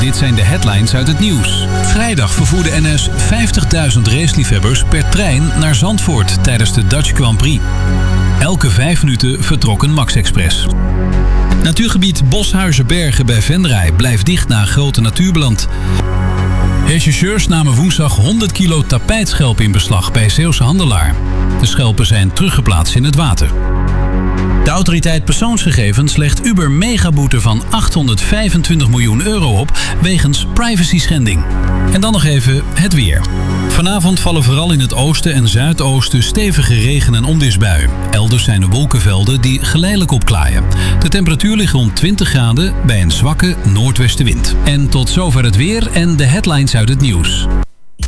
Dit zijn de headlines uit het nieuws. Vrijdag vervoerde NS 50.000 raceliefhebbers per trein naar Zandvoort tijdens de Dutch Grand Prix. Elke 5 minuten vertrok een Max Express. Natuurgebied Boshuizenbergen bij Venray blijft dicht na grote natuurbrand. Rechercheurs namen woensdag 100 kilo tapijtschelpen in beslag bij Zeeuwse handelaar. De schelpen zijn teruggeplaatst in het water. De autoriteit persoonsgegevens legt Uber megaboete van €825 miljoen op wegens privacy-schending. En dan nog even het weer. Vanavond vallen vooral in het oosten en zuidoosten stevige regen- en onweersbuien. Elders zijn er wolkenvelden die geleidelijk opklaaien. De temperatuur ligt rond 20 graden bij een zwakke noordwestenwind. En tot zover het weer en de headlines uit het nieuws.